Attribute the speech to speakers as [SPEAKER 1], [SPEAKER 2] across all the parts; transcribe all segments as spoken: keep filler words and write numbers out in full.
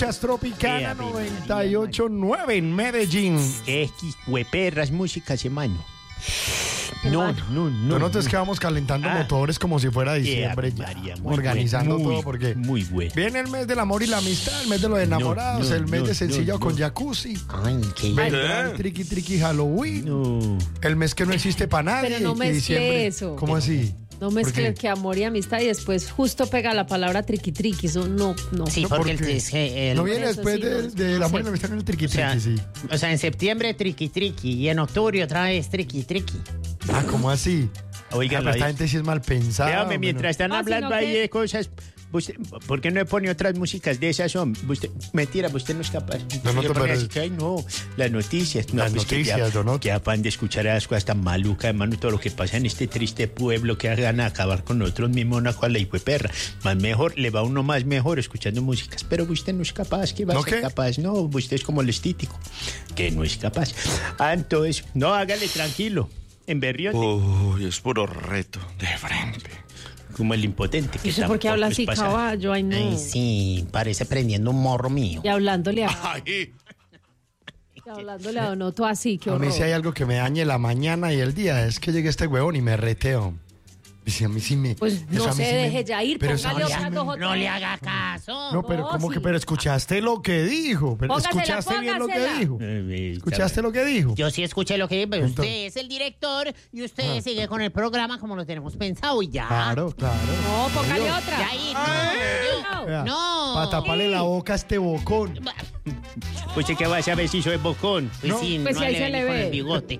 [SPEAKER 1] escuchas Tropicana
[SPEAKER 2] Eh,
[SPEAKER 1] noventa y ocho punto nueve en Medellín.
[SPEAKER 2] Es que hueperras músicas, hermano. No, no, no.
[SPEAKER 1] Tú notas que vamos calentando
[SPEAKER 2] Ah.
[SPEAKER 1] motores como si fuera diciembre,
[SPEAKER 2] Eh,
[SPEAKER 1] ya,
[SPEAKER 2] María, muy
[SPEAKER 1] organizando
[SPEAKER 2] bueno, muy,
[SPEAKER 1] todo porque
[SPEAKER 2] muy bueno.
[SPEAKER 1] viene el mes del amor y la amistad, el mes de los enamorados,
[SPEAKER 2] no,
[SPEAKER 1] el mes
[SPEAKER 2] no,
[SPEAKER 1] de sencillo
[SPEAKER 2] no,
[SPEAKER 1] con
[SPEAKER 2] no.
[SPEAKER 1] jacuzzi,
[SPEAKER 2] Ay, qué
[SPEAKER 1] vendrá el triqui triqui Halloween,
[SPEAKER 2] No.
[SPEAKER 1] el mes que no existe para nadie.
[SPEAKER 3] Pero no
[SPEAKER 1] que
[SPEAKER 3] mezcle
[SPEAKER 1] diciembre-
[SPEAKER 3] eso.
[SPEAKER 1] ¿Cómo así?
[SPEAKER 3] No
[SPEAKER 1] ¿Por
[SPEAKER 3] mezcle
[SPEAKER 1] qué?
[SPEAKER 3] que amor y amistad y después justo pega la palabra triqui triqui. Eso no, no.
[SPEAKER 4] Sí,
[SPEAKER 1] No,
[SPEAKER 4] porque el,
[SPEAKER 1] porque
[SPEAKER 4] es que el-
[SPEAKER 1] no viene
[SPEAKER 3] Eso
[SPEAKER 1] después
[SPEAKER 3] sí,
[SPEAKER 1] de-
[SPEAKER 3] no,
[SPEAKER 1] del
[SPEAKER 3] no
[SPEAKER 1] amor y
[SPEAKER 3] sé.
[SPEAKER 1] la amistad en el triqui
[SPEAKER 4] o, sea,
[SPEAKER 1] triqui, sí.
[SPEAKER 4] o sea, en septiembre triqui triqui y en octubre otra vez triqui triqui.
[SPEAKER 1] Ah, ¿cómo así?
[SPEAKER 2] Oiga,
[SPEAKER 1] Ah, pero esta gente sí es mal pensada.
[SPEAKER 2] Véame,
[SPEAKER 1] hombre,
[SPEAKER 2] mientras están
[SPEAKER 3] Ah,
[SPEAKER 2] hablando
[SPEAKER 3] sino
[SPEAKER 2] ahí
[SPEAKER 3] que-
[SPEAKER 2] de cosas, usted, ¿por qué no le pone otras músicas de esas? Hombre? Usted, mentira, usted no es capaz.
[SPEAKER 1] Donoto,
[SPEAKER 2] Usted pone
[SPEAKER 1] pero-
[SPEAKER 2] así que, ay, no, las noticias. No,
[SPEAKER 1] Las
[SPEAKER 2] pues que
[SPEAKER 1] noticias,
[SPEAKER 2] ya,
[SPEAKER 1] Donoto.
[SPEAKER 2] que afán de escuchar a las cosas tan malucas, hermano, todo lo que pasa en este triste pueblo que hagan a acabar con nosotros mismos, una cual la hijo de perra. Más mejor, le va uno más mejor escuchando músicas. Pero usted no es capaz, ¿qué va
[SPEAKER 1] ¿No
[SPEAKER 2] a ser
[SPEAKER 1] qué?
[SPEAKER 2] capaz? No, usted es como el estítico, que no es capaz. Ah, entonces, no, hágale tranquilo. En Berriote,
[SPEAKER 5] Uy, es puro reto de frente.
[SPEAKER 2] como el impotente. Que
[SPEAKER 3] ¿Y usted por qué
[SPEAKER 2] tampoco
[SPEAKER 3] habla
[SPEAKER 2] es
[SPEAKER 3] así,
[SPEAKER 2] pasar.
[SPEAKER 3] caballo? Ay, no.
[SPEAKER 4] Ay, sí, parece prendiendo un morro mío.
[SPEAKER 3] Y hablándole a,
[SPEAKER 5] Ay,
[SPEAKER 3] y hablándole a Donoto así, qué
[SPEAKER 1] A mí
[SPEAKER 3] horror.
[SPEAKER 1] si hay algo que me dañe la mañana y el día es que llegue este huevón y me reteo. Y si a mí sí me...
[SPEAKER 3] Pues
[SPEAKER 1] eso
[SPEAKER 3] no
[SPEAKER 1] a mí
[SPEAKER 3] se
[SPEAKER 1] sí me-
[SPEAKER 3] deje ya ir,
[SPEAKER 1] pero eso a
[SPEAKER 3] póngale
[SPEAKER 1] mí sí
[SPEAKER 3] otras
[SPEAKER 1] me-
[SPEAKER 3] dos o
[SPEAKER 4] No
[SPEAKER 3] tres.
[SPEAKER 4] le haga caso.
[SPEAKER 1] No, pero
[SPEAKER 3] No,
[SPEAKER 1] ¿cómo que?
[SPEAKER 3] sí.
[SPEAKER 1] Pero escuchaste lo que dijo. Pero
[SPEAKER 3] Póngasela,
[SPEAKER 1] ¿escuchaste bien lo que
[SPEAKER 3] póngasela.
[SPEAKER 1] dijo?
[SPEAKER 2] Eh, eh,
[SPEAKER 1] ¿Escuchaste lo que dijo?
[SPEAKER 4] Yo sí escuché lo que dijo, pero
[SPEAKER 1] Entonces-
[SPEAKER 4] usted es el director y usted sigue con el programa como lo tenemos pensado y ya.
[SPEAKER 1] Claro, claro.
[SPEAKER 3] No, póngale
[SPEAKER 1] Obvio.
[SPEAKER 3] otra.
[SPEAKER 4] Ya ahí, no,
[SPEAKER 1] Vea,
[SPEAKER 4] no.
[SPEAKER 1] Para taparle la boca a este bocón.
[SPEAKER 2] ¿Usted qué va a saber si soy bocón?
[SPEAKER 4] Pues
[SPEAKER 1] No.
[SPEAKER 4] sí,
[SPEAKER 3] Pues
[SPEAKER 4] no
[SPEAKER 3] sí, ahí
[SPEAKER 4] le
[SPEAKER 3] se
[SPEAKER 4] ven
[SPEAKER 3] le
[SPEAKER 4] con
[SPEAKER 3] ve.
[SPEAKER 4] el bigote.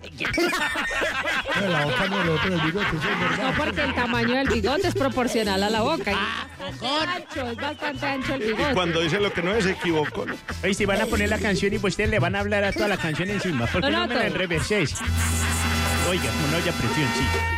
[SPEAKER 1] No, la boca no le otro el bigote, eso es
[SPEAKER 3] No,
[SPEAKER 1] verdad.
[SPEAKER 3] porque el tamaño del bigote es proporcional a la boca.
[SPEAKER 4] Ah,
[SPEAKER 3] Y es
[SPEAKER 4] cojón.
[SPEAKER 3] bastante ancho, es bastante ancho el bigote.
[SPEAKER 5] cuando dice lo que no es, se equivocó. ¿no?
[SPEAKER 2] Oye, si van a poner la canción y ustedes le van a hablar a toda la canción encima. ¿Por qué no me la
[SPEAKER 3] Donato.
[SPEAKER 2] reverséis? Oiga, como no haya presión, sí.